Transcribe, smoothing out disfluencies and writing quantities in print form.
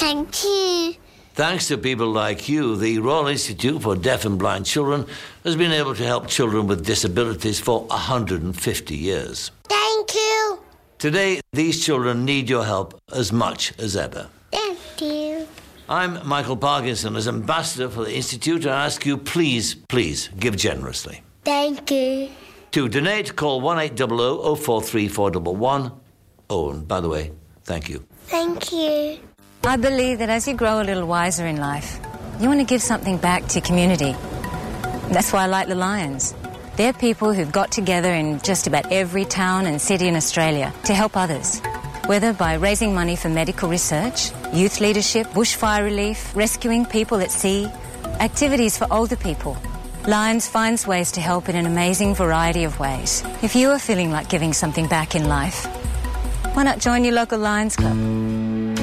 Thank you. Thanks to people like you, the Royal Institute for Deaf and Blind Children has been able to help children with disabilities for 150 years. Thank you. Today, these children need your help as much as ever. Thank you. I'm Michael Parkinson. As ambassador for the Institute, I ask you, please give generously. Thank you. To donate, call 1800 043 411. Oh, and by the way, thank you. Thank you. I believe that as you grow a little wiser in life, you want to give something back to your community. That's why I like the Lions. They're people who've got together in just about every town and city in Australia to help others, whether by raising money for medical research, youth leadership, bushfire relief, rescuing people at sea, activities for older people. Lions finds ways to help in an amazing variety of ways. If you are feeling like giving something back in life, why not join your local Lions Club?